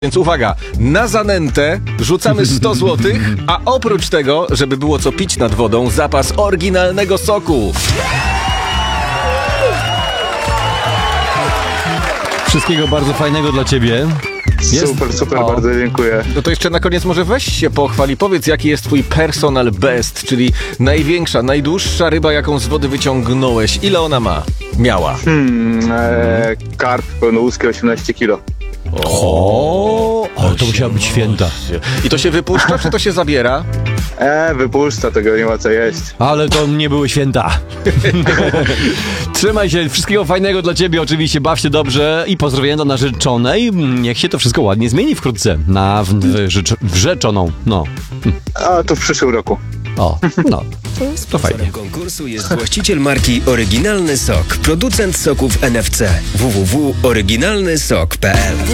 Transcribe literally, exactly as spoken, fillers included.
Więc uwaga, na zanętę rzucamy sto złotych, a oprócz tego, żeby było co pić nad wodą, zapas oryginalnego soku. Wszystkiego bardzo fajnego dla ciebie. Jest? Super, super, o. bardzo dziękuję. No to jeszcze na koniec może weź się pochwal i powiedz, jaki jest twój personal best, czyli największa, najdłuższa ryba, jaką z wody wyciągnąłeś. Ile ona ma? Miała. Hmm, e, karp pełnołuski osiemnaście kilo. O, ale to musiała być święta. I to się wypuszcza, czy to się zabiera? E, wypuszcza, tego nie ma co jeść. Ale to nie były święta. Trzymaj się, wszystkiego fajnego dla ciebie, oczywiście, baw się dobrze i pozdrowienia do narzeczonej. Niech się to wszystko ładnie zmieni wkrótce na w, w, rzecz, wrzeczoną. No. A to w przyszłym roku. O, no. To fajnie. Sponsorem konkursu jest właściciel marki Oryginalny Sok, producent soków N F C. w w w kropka oryginalny sok kropka p l